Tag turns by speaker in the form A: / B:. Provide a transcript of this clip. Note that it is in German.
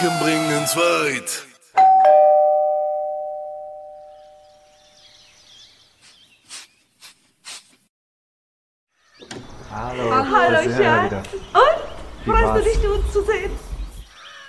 A: bringen's weit.
B: Hallo,
C: Hallo,
B: da sind wir
C: Schatz.
B: wieder.
C: Und?
B: Wie
C: Freust
B: war's?
C: du dich, uns zu sehen?